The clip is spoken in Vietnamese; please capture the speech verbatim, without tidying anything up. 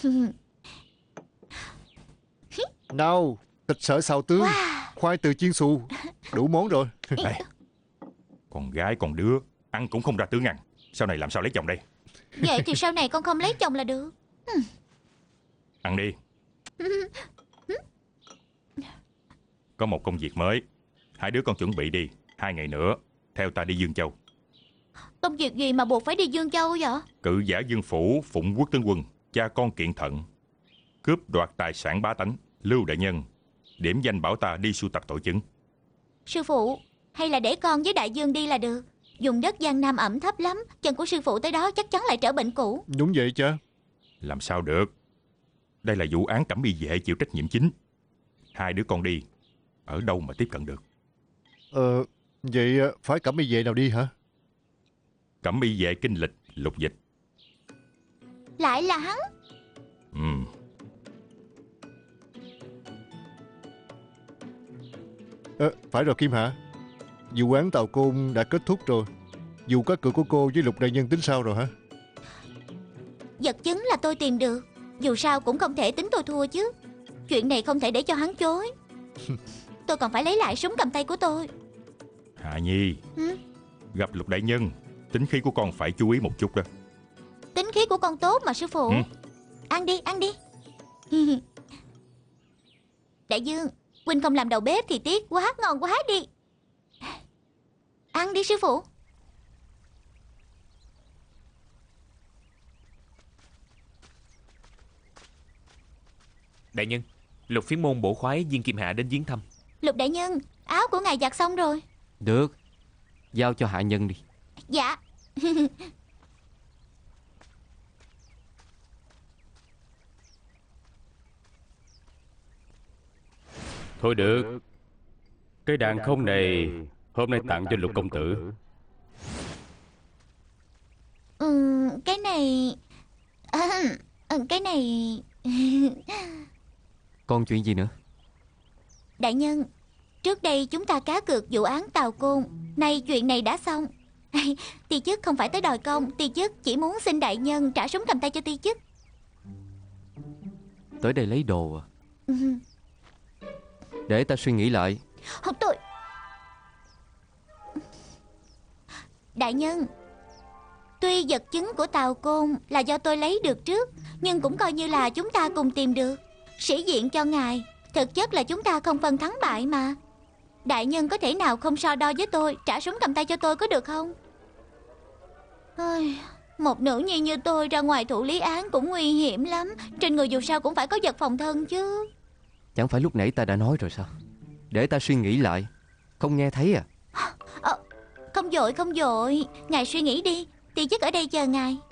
Nào, thịt sợi xào tương, Wow. khoai từ chiên xù, đủ món rồi. Này, con gái con đứa ăn cũng không ra tướng ăn, sau này làm sao lấy chồng đây? Vậy thì sau này con không lấy chồng là được. Ăn đi. Có một công việc mới, hai đứa con chuẩn bị đi. Hai ngày nữa theo ta đi Dương Châu. Công việc gì mà buộc phải đi Dương Châu vậy? Cự giả Dương Phủ Phụng Quốc tướng quân, cha con kiện thận, cướp đoạt tài sản bá tánh. Lưu đại nhân điểm danh bảo ta đi sưu tập tổ chứng. Sư phụ, hay là để con với Đại Dương đi là được. Dùng đất Giang Nam ẩm thấp lắm, chân của sư phụ tới đó chắc chắn lại trở bệnh cũ. Đúng vậy cha. Làm sao được, đây là vụ án Cẩm Y Vệ chịu trách nhiệm chính. Hai đứa con đi, ở đâu mà tiếp cận được? Ờ, vậy phải Cẩm Y Vệ nào đi hả? Cẩm Y Vệ Kinh Lịch Lục Dịch. Lại là hắn. Ừ. Ờ, phải rồi Kim Hạ. Vụ án Tào Côn đã kết thúc rồi. Vụ cá cược của cô với Lục đại nhân tính sao rồi hả? Vật chứng là tôi tìm được. Dù sao cũng không thể tính tôi thua chứ. Chuyện này không thể để cho hắn chối. Tôi còn phải lấy lại súng cầm tay của tôi. Hạ Nhi, ừ? gặp Lục đại nhân, tính khí của con phải chú ý một chút đó. Tính khí của con tốt mà sư phụ. ừ? Ăn đi, ăn đi. Đại Dương, huynh không làm đầu bếp thì tiếc quá, ngon quá đi. Ăn đi sư phụ. Đại nhân, Lục Phiến môn bổ khoái Viên Kim Hạ đến viếng thăm. Lục đại nhân, áo của ngài giặt xong rồi. Được, giao cho hạ nhân đi. Dạ. Thôi được, cái đàn không này hôm nay tặng cho Lục công tử. ừ, Cái này à, Cái này Còn chuyện gì nữa? Đại nhân, trước đây chúng ta cá cược vụ án Tào Côn. Nay chuyện này đã xong. Ti chức không phải tới đòi công. Ti chức chỉ muốn xin đại nhân trả súng cầm tay cho ti chức. Tới đây lấy đồ à? ừ. Để ta suy nghĩ lại. Không, tôi Đại nhân, tuy vật chứng của Tào Côn là do tôi lấy được trước, nhưng cũng coi như là chúng ta cùng tìm được. Sĩ diện cho ngài. Thực chất là chúng ta không phân thắng bại mà. Đại nhân có thể nào không so đo với tôi, trả súng cầm tay cho tôi có được không? Ôi, một nữ nhi như tôi ra ngoài thụ lý án cũng nguy hiểm lắm. Trên người dù sao cũng phải có vật phòng thân chứ. Chẳng phải lúc nãy ta đã nói rồi sao? Để ta suy nghĩ lại. Không nghe thấy à? à, Không vội không vội. Ngài suy nghĩ đi. Ti chức ở đây chờ ngài.